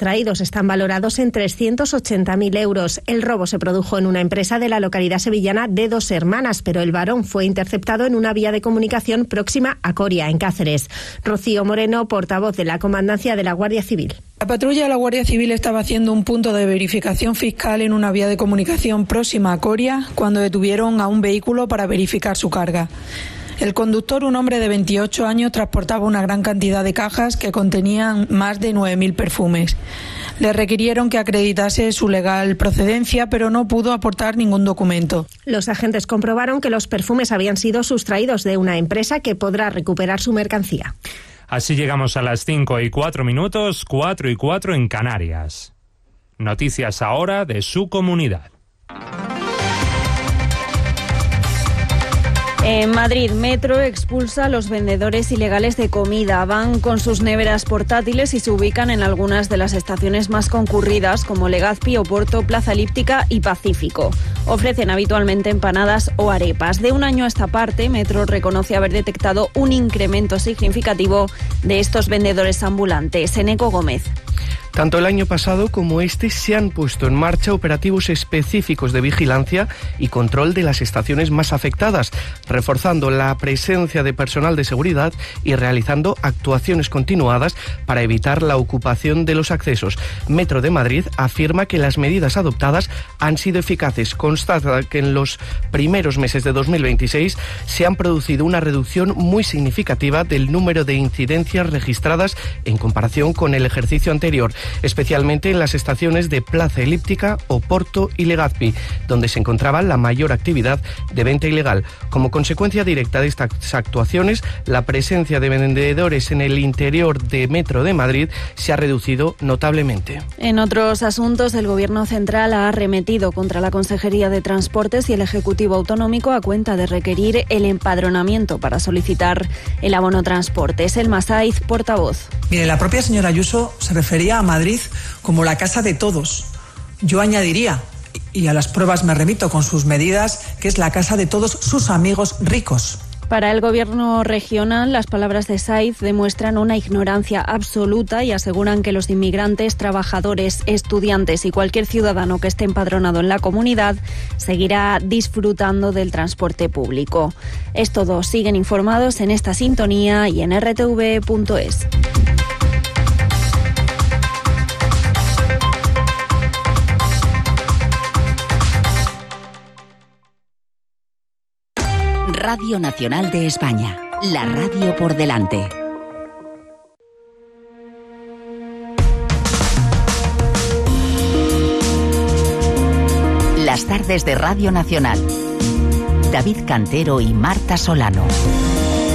sustraídos están valorados en 380.000 euros. El robo se produjo en una empresa de la localidad sevillana de Dos Hermanas, pero el varón fue interceptado en una vía de comunicación próxima a Coria, en Cáceres. Rocío Moreno, portavoz de la Comandancia de la Guardia Civil. La patrulla de la Guardia Civil estaba haciendo un punto de verificación fiscal en una vía de comunicación próxima a Coria cuando detuvieron a un vehículo para verificar su carga. El conductor, un hombre de 28 años, transportaba una gran cantidad de cajas que contenían más de 9.000 perfumes. Le requirieron que acreditase su legal procedencia, pero no pudo aportar ningún documento. Los agentes comprobaron que los perfumes habían sido sustraídos de una empresa que podrá recuperar su mercancía. Así llegamos a las 5:04, 4:04 en Canarias. Noticias ahora de su comunidad. En Madrid, Metro expulsa a los vendedores ilegales de comida. Van con sus neveras portátiles y se ubican en algunas de las estaciones más concurridas, como Legazpi, Oporto, Plaza Elíptica y Pacífico. Ofrecen habitualmente empanadas o arepas. De un año a esta parte, Metro reconoce haber detectado un incremento significativo de estos vendedores ambulantes. Eneco Gómez. Tanto el año pasado como este se han puesto en marcha operativos específicos de vigilancia y control de las estaciones más afectadas, reforzando la presencia de personal de seguridad y realizando actuaciones continuadas para evitar la ocupación de los accesos. Metro de Madrid afirma que las medidas adoptadas han sido eficaces. Constata que en los primeros meses de 2026 se han producido una reducción muy significativa del número de incidencias registradas en comparación con el ejercicio anterior, especialmente en las estaciones de Plaza Elíptica, Oporto y Legazpi, donde se encontraba la mayor actividad de venta ilegal. Como consecuencia directa de estas actuaciones, la presencia de vendedores en el interior de Metro de Madrid se ha reducido notablemente. En otros asuntos, el Gobierno central ha arremetido contra la Consejería de Transportes y el Ejecutivo Autonómico a cuenta de requerir el empadronamiento para solicitar el abono transporte. Selma Saiz, portavoz. Mire, la propia señora Ayuso se refería a Madrid como la casa de todos. Yo añadiría, y a las pruebas me remito con sus medidas, que es la casa de todos sus amigos ricos. Para el Gobierno regional, las palabras de Saiz demuestran una ignorancia absoluta y aseguran que los inmigrantes, trabajadores, estudiantes y cualquier ciudadano que esté empadronado en la comunidad seguirá disfrutando del transporte público. Es todo. Siguen informados en esta sintonía y en rtv.es. Radio Nacional de España, la radio por delante. Las tardes de Radio Nacional. David Cantero y Marta Solano.